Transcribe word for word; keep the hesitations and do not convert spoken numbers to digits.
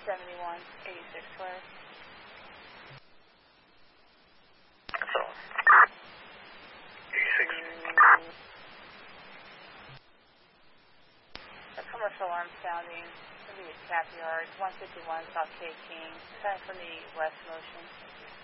seventy-one eighty-six square. So, eighty-six. A commercial alarm sounding. It's going to be a tap yard. one fifty-one South K King. Sign from the west motion.